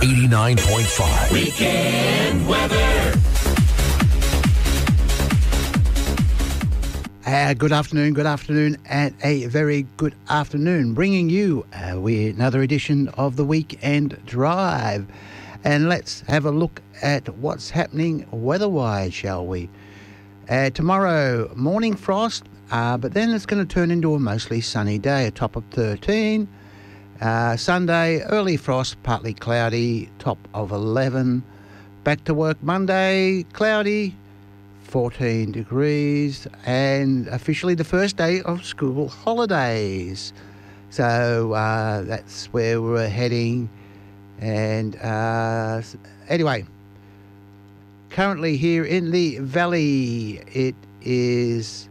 89.5. Weekend weather. Good afternoon, and a very good afternoon, bringing you another edition of the Weekend Drive. And let's have a look at what's happening weather-wise, shall we? Tomorrow, morning frost, but then it's going to turn into a mostly sunny day, a top of 13. Sunday, early frost, partly cloudy, top of 11. Back to work Monday, cloudy, 14 degrees, and officially the first day of school holidays. So that's where we're heading. And anyway, currently here in the valley, it is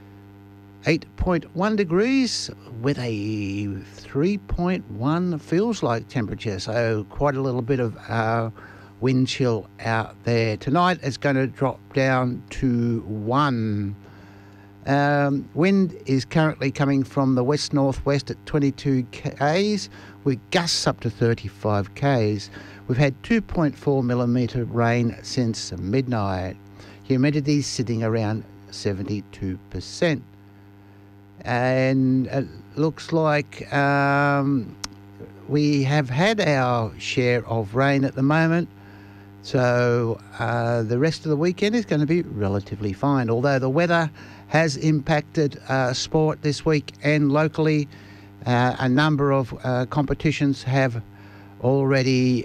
8.1 degrees with a 3.1 feels like temperature. So quite a little bit of wind chill out there. Tonight it's going to drop down to 1. Wind is currently coming from the west-northwest at 22 k's with gusts up to 35 k's. We've had 2.4 millimetre rain since midnight. Humidity sitting around 72%. And it looks like we have had our share of rain at the moment. So the rest of the weekend is going to be relatively fine, although the weather has impacted sport this week, and locally a number of competitions have already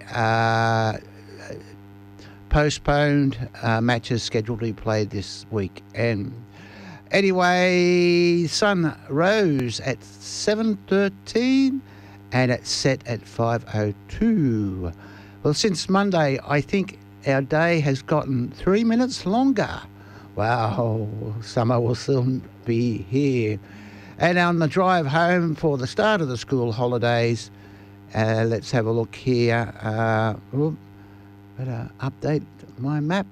postponed matches scheduled to be played this week. And anyway, sun rose at 7:13 and it's set at 5:02. Well, since Monday, I think our day has gotten 3 minutes longer. Wow, summer will soon be here. And on the drive home for the start of the school holidays, let's have a look here. Better update my map.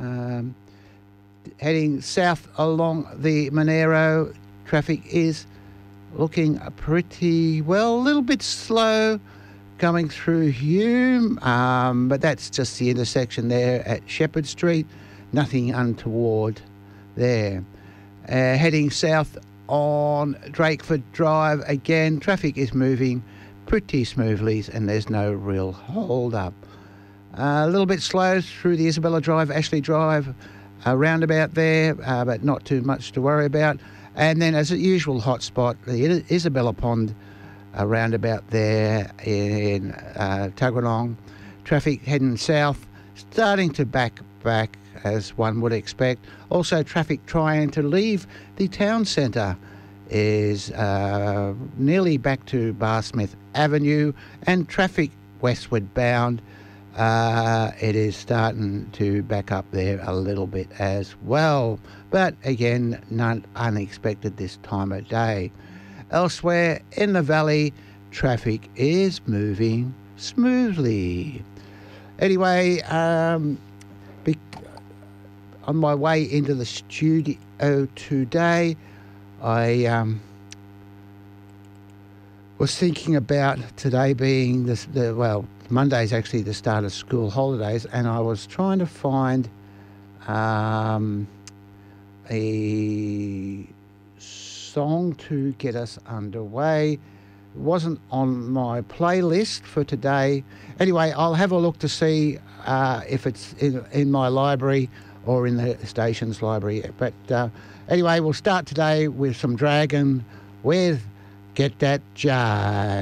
Heading south along the Monero, traffic is looking pretty well, a little bit slow coming through Hume, but that's just the intersection there at Shepherd Street. Nothing untoward there. Heading south on Drakeford Drive, again, traffic is moving pretty smoothly and there's no real hold-up. A little bit slow through the Isabella Drive, Ashley Drive, roundabout there, but not too much to worry about. And then, as a usual hotspot, the Isabella Pond roundabout there in Tuggeranong. Traffic heading south, starting to back as one would expect. Also, traffic trying to leave the town centre is nearly back to Barsmith Avenue, and traffic westward bound, it is starting to back up there a little bit as well. But again, not unexpected this time of day. Elsewhere in the valley, traffic is moving smoothly. Anyway, on my way into the studio today, I was thinking about today being Monday's actually the start of school holidays, and I was trying to find a song to get us underway. It wasn't on my playlist for today. Anyway, I'll have a look to see if it's in my library or in the station's library. But anyway, we'll start today with some Dragon with Get That Jive.